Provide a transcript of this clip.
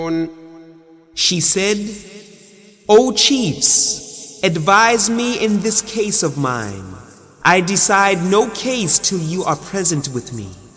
She said, "O chiefs, advise me in this case of mine. I decide no case till you are present with me."